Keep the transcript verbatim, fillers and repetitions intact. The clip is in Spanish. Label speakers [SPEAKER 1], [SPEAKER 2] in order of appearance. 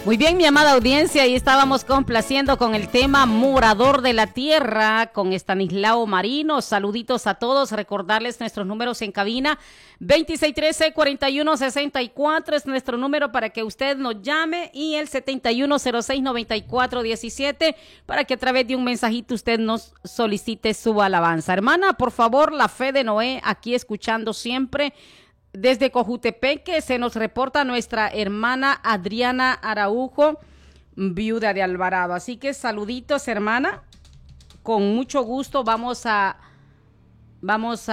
[SPEAKER 1] Muy bien, mi amada audiencia, ahí estábamos complaciendo con el tema Morador de la Tierra con Estanislao Marino. Saluditos a todos, recordarles nuestros números en cabina. veintiséis trece, cuarenta y uno sesenta y cuatro es nuestro número para que usted nos llame, y el setenta y uno cero seis noventa y cuatro diecisiete para que a través de un mensajito usted nos solicite su alabanza. Hermana, por favor, la fe de Noé, aquí escuchando siempre. Desde Cojutepeque se nos reporta nuestra hermana Adriana Araujo, viuda de Alvarado. Así que saluditos, hermana. Con mucho gusto vamos a, vamos a